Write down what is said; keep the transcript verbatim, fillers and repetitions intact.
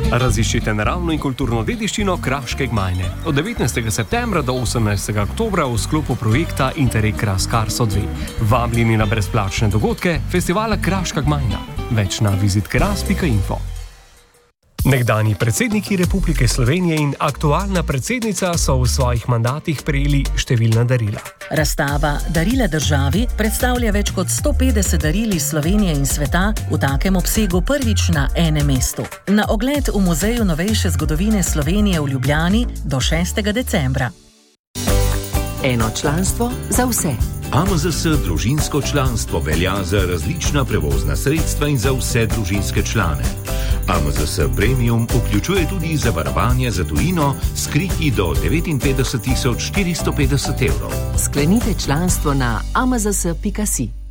Raziščite naravno in kulturno dediščino Kraške gmajne. Od devetnajstega septembra do osemnajstega oktobra v sklopu projekta Interreg Kras Karso dve. Vabljeni na brezplačne dogodke festivala Kraška gmajna. Več na vizit kras pika info. Nekdanji predsedniki Republike Slovenije in aktualna predsednica so v svojih mandatih prejeli številna darila. Razstava Darila državi predstavlja več kot sto petdeset daril iz Slovenije in sveta v takem obsegu prvič na enem mestu. Na ogled v Muzeju novejše zgodovine Slovenije v Ljubljani do šestega decembra. Eno članstvo za vse. A M Z S družinsko članstvo velja za različna prevozna sredstva in za vse družinske člane. A M Z S Premium vključuje tudi zavarovanje za tujino s kriti do devetinpetdeset tisoč štiristo petdeset evrov. Sklenite članstvo na a m z s pika si.